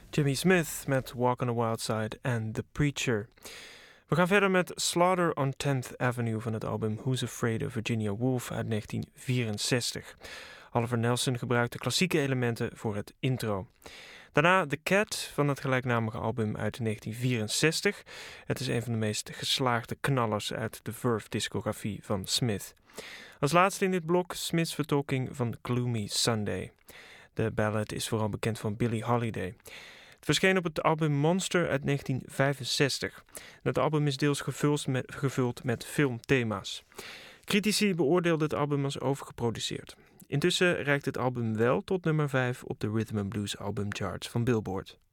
Jimmy Smith met Walk on the Wild Side en The Preacher. We gaan verder met Slaughter on 10th Avenue van het album Who's Afraid of Virginia Woolf uit 1964. Oliver Nelson gebruikte klassieke elementen voor het intro. Daarna The Cat van het gelijknamige album uit 1964. Het is een van de meest geslaagde knallers uit de Verve-discografie van Smith. Als laatste in dit blok Smith's vertolking van Gloomy Sunday. De ballad is vooral bekend van Billie Holiday. Het verscheen op het album Monster uit 1965. Het album is deels gevuld met filmthema's. Critici beoordeelden het album als overgeproduceerd. Intussen reikt het album wel tot nummer 5 op de Rhythm and Blues albumcharts van Billboard.